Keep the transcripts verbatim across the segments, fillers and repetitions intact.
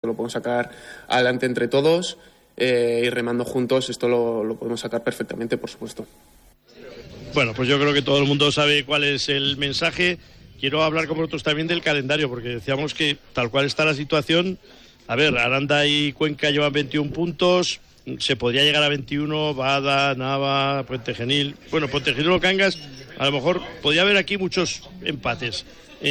lo podemos sacar adelante entre todos eh, y remando juntos esto lo, lo podemos sacar perfectamente, por supuesto. Bueno, pues yo creo que todo el mundo sabe cuál es el mensaje. Quiero hablar con vosotros también del calendario, porque decíamos que tal cual está la situación, a ver, Aranda y Cuenca llevan veintiún puntos, se podría llegar a veintiuno, Bada, Nava, Puente Genil. Bueno, Puente Genil o Cangas, a lo mejor podría haber aquí muchos empates.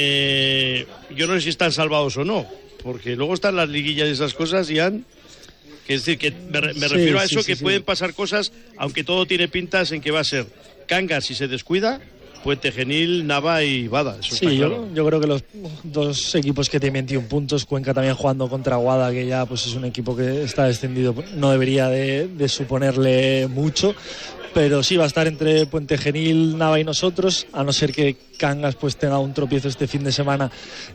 Eh, yo no sé si están salvados o no, porque luego están las liguillas y esas cosas y han... Es decir, que me, me sí, refiero a eso, sí, que sí, pueden sí. pasar cosas, aunque todo tiene pintas en que va a ser Cangas si se descuida, Puente Genil, Nava y Bada. Eso sí, yo, yo creo que los dos equipos que tienen veintiún puntos, Cuenca también jugando contra Guada, que ya pues es un equipo que está descendido, no debería de, de suponerle mucho, pero sí va a estar entre Puente Genil, Nava y nosotros, a no ser que Cangas pues tenga un tropiezo este fin de semana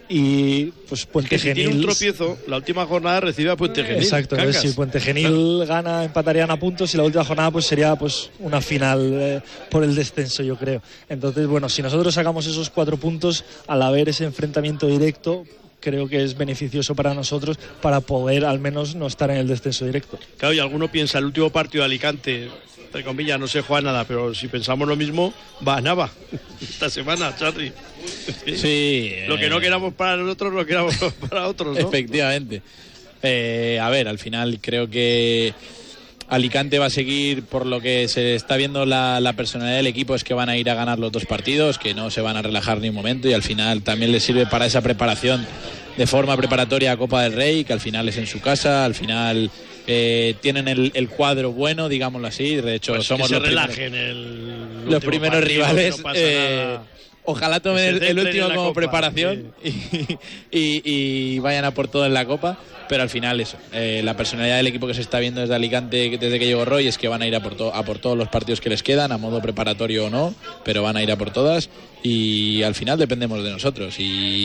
y pues Puente es que Genil... Si tiene un tropiezo, la última jornada recibe a Puente Genil. Exacto, entonces, si Puente Genil gana, empatarían a puntos y la última jornada pues sería pues una final eh, por el descenso, yo creo. Entonces, bueno, si nosotros sacamos esos cuatro puntos, al haber ese enfrentamiento directo, creo que es beneficioso para nosotros para poder al menos no estar en el descenso directo. Claro, y alguno piensa, el último partido de Alicante, entre comillas, no se juega nada, pero si pensamos lo mismo, va a Nava esta semana, Charly. Sí. Lo que no queramos para nosotros, lo queramos para otros, ¿no? Efectivamente. Eh, a ver, al final creo que Alicante va a seguir, por lo que se está viendo la, la personalidad del equipo, es que van a ir a ganar los dos partidos, que no se van a relajar ni un momento, y al final también les sirve para esa preparación de forma preparatoria a Copa del Rey, que al final es en su casa, al final eh, tienen el, el cuadro bueno, digámoslo así. De hecho, pues somos que se los relajen primeros, el los primeros partido, rivales. No pasa eh, nada. Ojalá tomen el, el último como Copa, preparación sí. y, y, y vayan a por todo en la Copa, pero al final eso, eh, la personalidad del equipo que se está viendo desde Alicante desde que llegó Roy es que van a ir a por, to- a por todos los partidos que les quedan, a modo preparatorio o no, pero van a ir a por todas, y al final dependemos de nosotros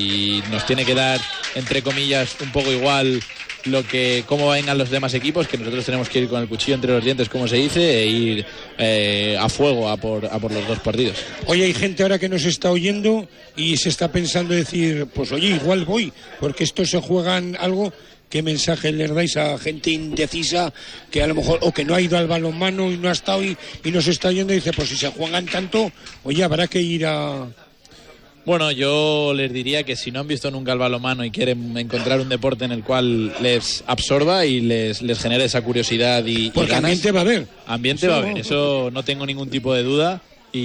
y nos tiene que dar, entre comillas, un poco igual lo que cómo vengan los demás equipos, que nosotros tenemos que ir con el cuchillo entre los dientes, como se dice, e ir eh, a fuego a por, a por los dos partidos. Oye, hay gente ahora que nos está oyendo y se está pensando decir, pues oye, igual voy, porque estos se juegan algo. ¿Qué mensaje les dais a gente indecisa que a lo mejor, o que no ha ido al balonmano y no ha estado y, y nos está oyendo y dice, pues si se juegan tanto, oye, habrá que ir a... Bueno, yo les diría que si no han visto nunca el balonmano y quieren encontrar un deporte en el cual les absorba y les, les genere esa curiosidad y, Porque y ganas, ambiente va a haber. Ambiente eso... va a haber, eso no tengo ningún tipo de duda,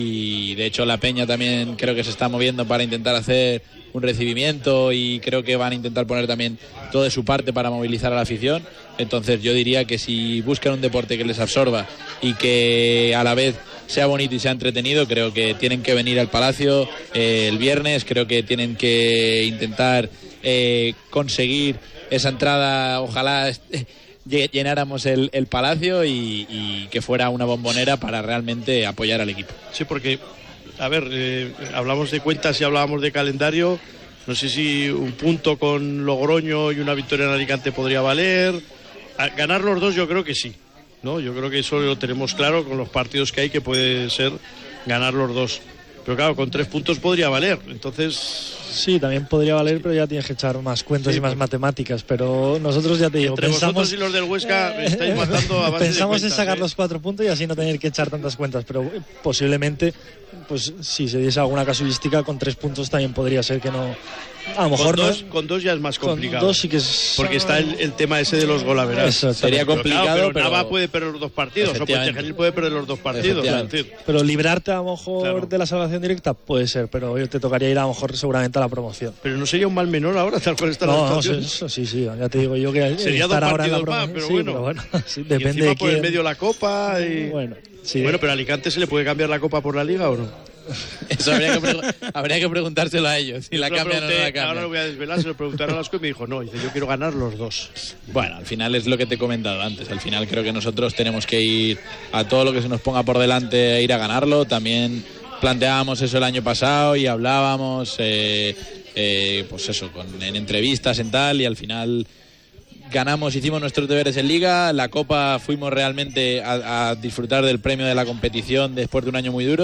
y de hecho la Peña también creo que se está moviendo para intentar hacer un recibimiento y creo que van a intentar poner también todo de su parte para movilizar a la afición. Entonces yo diría que si buscan un deporte que les absorba y que a la vez sea bonito y sea entretenido, creo que tienen que venir al Palacio eh, el viernes, creo que tienen que intentar eh, conseguir esa entrada, ojalá eh, llenáramos el, el Palacio y, y que fuera una bombonera para realmente apoyar al equipo. Sí, porque, a ver, eh, hablamos de cuentas y hablábamos de calendario, no sé si un punto con Logroño y una victoria en Alicante podría valer. A ganar los dos yo creo que sí, ¿no? Yo creo que eso lo tenemos claro con los partidos que hay, que puede ser ganar los dos. Pero claro, con tres puntos podría valer, entonces... Sí, también podría valer, pero ya tienes que echar más cuentas sí, y más pues, matemáticas, pero nosotros ya te digo, entre pensamos... vosotros y los del Huesca me estáis matando a base Pensamos de cuentas, en sacar ¿eh? los cuatro puntos y así no tener que echar tantas cuentas, pero posiblemente, pues si se diese alguna casuística, con tres puntos también podría ser que no... A lo mejor con, dos, no, con dos ya es más complicado. Con dos sí que es... Porque está el, el tema ese de los golaveras. Sería complicado, pero, claro, pero, pero Nava puede perder los dos partidos, o Puente Genil puede perder los dos partidos. Es decir, pero librarte a lo mejor claro. de la salvación directa puede ser, pero te tocaría ir a lo mejor seguramente a la promoción. Pero no sería un mal menor ahora, tal cual está no, la situación. No, sí, sí, ya te digo yo que sería estar dos ahora en la partidos más, promoción, pero sí, bueno. Pero bueno sí, y depende encima de por quién... el medio la Copa y... Bueno, sí, bueno, pero a Alicante se le puede cambiar la Copa por la Liga o no. Eso habría que, pregu- habría que preguntárselo a ellos, si yo la cambian o no la cambian. Ahora lo voy a desvelar, se lo preguntaron a Lasco y me dijo, no, dice, yo quiero ganar los dos. Bueno, al final es lo que te he comentado antes, al final creo que nosotros tenemos que ir a todo lo que se nos ponga por delante e ir a ganarlo. También planteábamos eso el año pasado y hablábamos, eh, eh, pues eso, con, en entrevistas, en tal, y al final... ganamos, hicimos nuestros deberes en Liga, la Copa fuimos realmente a, a disfrutar del premio de la competición después de un año muy duro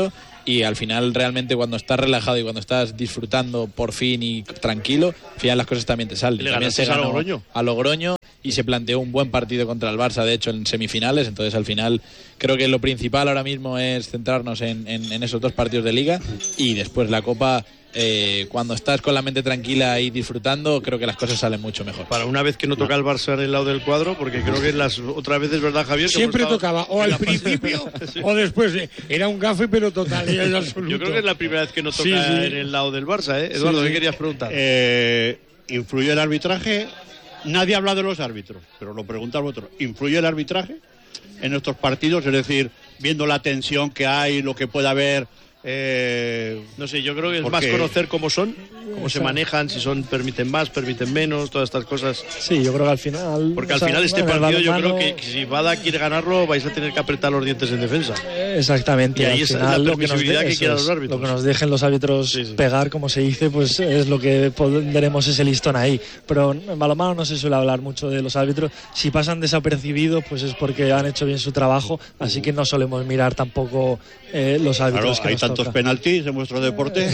y al final realmente cuando estás relajado y cuando estás disfrutando por fin y tranquilo, al final las cosas también te salen. Le También se ganó ganó a Logroño. a Logroño y se planteó un buen partido contra el Barça, de hecho en semifinales, entonces al final creo que lo principal ahora mismo es centrarnos en, en, en esos dos partidos de Liga y después la Copa. Eh, cuando estás con la mente tranquila y disfrutando, creo que las cosas salen mucho mejor. Para una vez que no toca el Barça en el lado del cuadro, porque creo que las otras veces, ¿verdad, Javier? Siempre tocaba, o al principio sí. o después. De, era un gafe, pero total. Y absoluto. Yo creo que es la primera vez que no toca sí, sí. en el lado del Barça, ¿eh? Eduardo, sí, sí. ¿qué querías preguntar? Eh, ¿Influyó el arbitraje? Nadie habla de los árbitros, pero lo pregunta al otro. ¿Influye el arbitraje en estos partidos? Es decir, viendo la tensión que hay, lo que puede haber... Eh, no sé, yo creo que es porque... más conocer cómo son, cómo se manejan, si son permiten más, permiten menos, todas estas cosas. Sí, yo creo que al final... Porque al final este partido yo creo que si Bada quiere ganarlo vais a tener que apretar los dientes en defensa. Exactamente. Y ahí es la permisibilidad que, que quieran los árbitros. Lo que nos dejen los árbitros sí, sí. pegar, como se dice, pues es lo que pondremos ese listón ahí. Pero en balonmano no se suele hablar mucho de los árbitros. Si pasan desapercibidos, pues es porque han hecho bien su trabajo, así que no solemos mirar tampoco eh, los árbitros. Claro, que hay nos tantos toca. penaltis en vuestro deporte.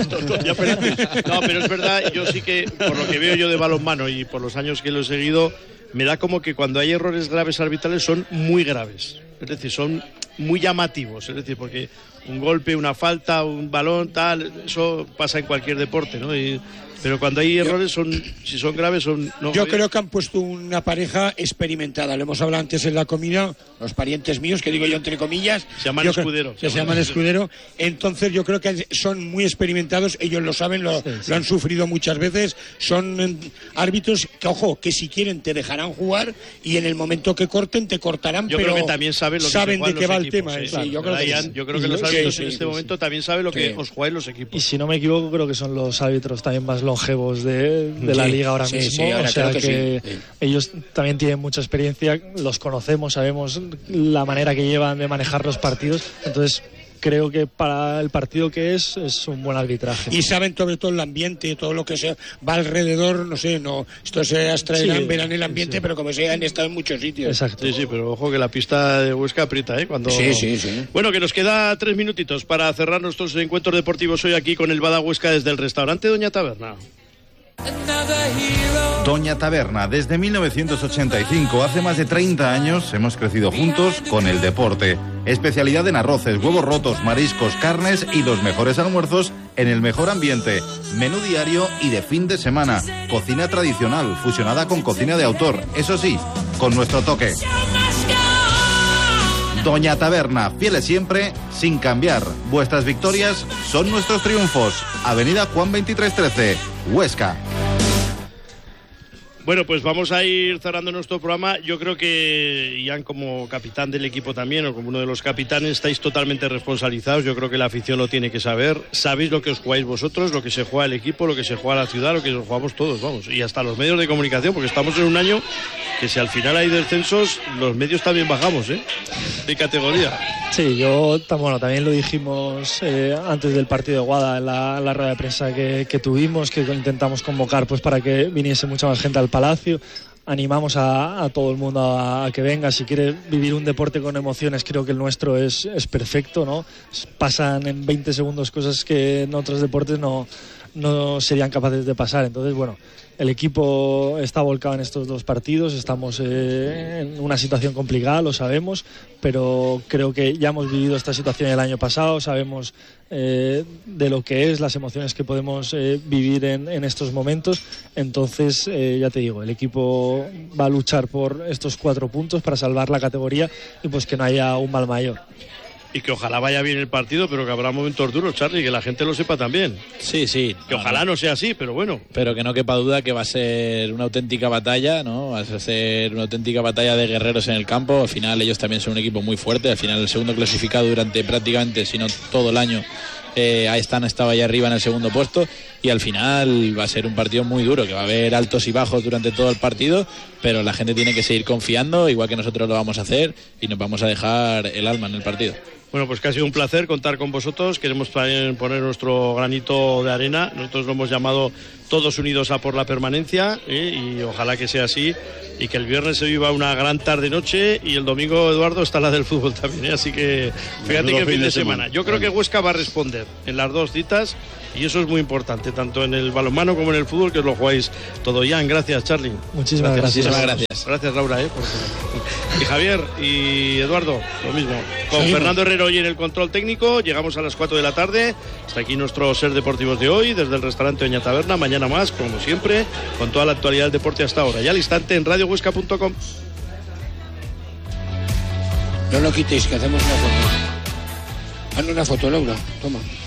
No, pero es verdad, yo sí que, por lo que veo yo de balonmano y por los años que lo he seguido, me da como que cuando hay errores graves arbitrales son muy graves. Es decir, son muy llamativos. Es decir, porque un golpe, una falta, un balón, tal, eso pasa en cualquier deporte, ¿no? Y, pero cuando hay errores, son si son graves, son... No, yo creo que han puesto una pareja experimentada. Lo hemos hablado antes en la comida, los parientes míos, que digo yo entre comillas. Se llaman escuderos. Se, se llaman escudero. Entonces yo creo que son muy experimentados, ellos lo saben, lo, sí, sí. lo han sufrido muchas veces. Son árbitros que, ojo, que si quieren te dejarán jugar y en el momento que corten te cortarán, yo pero creo que también saben, lo que saben de qué va equipos, el tema. Sí, sí, claro, yo, creo que, Ian, yo creo que los árbitros sí, en este sí, momento sí. también saben lo que sí. os jugáis los equipos. Y si no me equivoco, creo que son los árbitros también más longevos de, de la sí, liga ahora sí, mismo, sí, ahora o sea que, que sí, sí. ellos también tienen mucha experiencia, los conocemos, sabemos la manera que llevan de manejar los partidos, entonces creo que para el partido que es, es un buen arbitraje. Y saben sobre todo el ambiente, todo lo que se va alrededor, no sé, no, esto se abstraerán, sí, verán el ambiente, sí. pero como se han estado en muchos sitios. Exacto. Sí, sí, pero ojo que la pista de Huesca aprieta, ¿eh? Cuando... Sí, sí, sí. Bueno, que nos queda tres minutitos para cerrar nuestros encuentros deportivos hoy aquí con el Bada Huesca desde el restaurante Doña Taberna. Doña Taberna, desde mil novecientos ochenta y cinco, hace más de treinta años, hemos crecido juntos con el deporte. Especialidad en arroces, huevos rotos, mariscos, carnes y los mejores almuerzos en el mejor ambiente. Menú diario y de fin de semana. Cocina tradicional, fusionada con cocina de autor. Eso sí, con nuestro toque. Doña Taberna, fieles siempre, sin cambiar. Vuestras victorias son nuestros triunfos. Avenida Juan veintitrés trece, Huesca. Bueno, pues vamos a ir cerrando nuestro programa. Yo creo que Ian, como capitán del equipo también, o como uno de los capitanes, estáis totalmente responsabilizados. Yo creo que la afición lo tiene que saber. Sabéis lo que os jugáis vosotros, lo que se juega el equipo, lo que se juega la ciudad, lo que nos jugamos todos, vamos. Y hasta los medios de comunicación, porque estamos en un año que si al final hay descensos, los medios también bajamos, ¿eh? De categoría. Sí, yo, bueno, también lo dijimos eh, antes del partido de Guada, en la, la rueda de prensa que, que tuvimos, que intentamos convocar pues para que viniese mucha más gente al Palacio. Animamos a, a todo el mundo a, a que venga. Si quiere vivir un deporte con emociones, creo que el nuestro es, es perfecto, ¿no? Pasan en veinte segundos cosas que en otros deportes no, no serían capaces de pasar. Entonces, bueno, el equipo está volcado en estos dos partidos, estamos eh, en una situación complicada, lo sabemos, pero creo que ya hemos vivido esta situación el año pasado, sabemos eh, de lo que es, las emociones que podemos eh, vivir en, en estos momentos, entonces eh, ya te digo, el equipo va a luchar por estos cuatro puntos para salvar la categoría y pues que no haya un mal mayor. Y que ojalá vaya bien el partido, pero que habrá momentos duros, Charly, que la gente lo sepa también. Sí, sí. Que no, ojalá no. no sea así, pero bueno. Pero que no quepa duda que va a ser una auténtica batalla, ¿no? Va a ser una auténtica batalla de guerreros en el campo. Al final ellos también son un equipo muy fuerte. Al final el segundo clasificado durante prácticamente, si no todo el año, eh, ahí están, estaba ahí arriba en el segundo puesto. Y al final va a ser un partido muy duro, que va a haber altos y bajos durante todo el partido, pero la gente tiene que seguir confiando, igual que nosotros lo vamos a hacer, y nos vamos a dejar el alma en el partido. Bueno, pues que ha sido un placer contar con vosotros. Queremos también poner nuestro granito de arena. Nosotros lo hemos llamado Todos Unidos a por la Permanencia, ¿eh? Y ojalá que sea así y que el viernes se viva una gran tarde-noche y el domingo, Eduardo, está la del fútbol también, ¿eh? Así que fíjate que fin de semana. semana. Yo creo que Huesca va a responder en las dos citas y eso es muy importante, tanto en el balonmano como en el fútbol, que os lo jugáis todo. Ian, gracias, Charlie. Muchísimas gracias. Muchísimas gracias. Gracias, Laura. ¿eh? Por... Y Javier y Eduardo, lo mismo. Con Seguimos. Fernando Herrero hoy en el control técnico. Llegamos a las cuatro de la tarde. Hasta aquí nuestro Ser Deportivos de hoy, desde el restaurante Oña Taberna. Mañana más, como siempre, con toda la actualidad del deporte hasta ahora. Y al instante en radio huesca punto com. No lo quitéis, que hacemos una foto. Hazme una foto, Laura. Toma.